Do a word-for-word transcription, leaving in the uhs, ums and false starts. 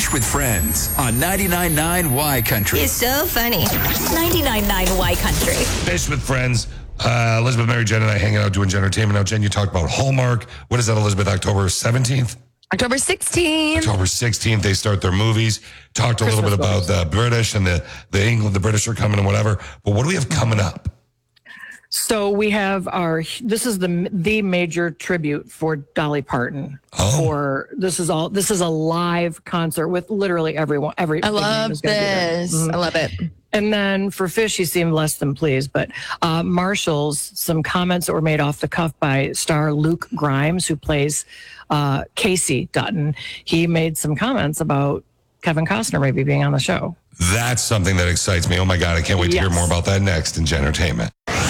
Fish with Friends on ninety-nine point nine Y Country. It's so funny. ninety-nine point nine Y Country. Fish with Friends. Uh, Elizabeth, Mary, Jen, and I hanging out doing Gentertainment. Now, Jen, you talked about Hallmark. What is that, Elizabeth? October seventeenth? October sixteenth. October sixteenth, they start their movies. Talked a Christmas little bit about movies. the British and the, the England, the British are coming and whatever. But what do we have coming up? So we have our, this is the the major tribute for Dolly Parton. Oh. For, this is all, this is a live concert with literally everyone, every. I big name love is gonna be there. this. Mhm. I love it. And then for Fish, he seemed less than pleased. But uh, Marshall's, some comments that were made off the cuff by star Luke Grimes, who plays uh, Casey Dutton. He made some comments about Kevin Costner maybe being on the show. That's something that excites me. Oh my God, I can't wait to hear Yes. more about that next in Gentertainment.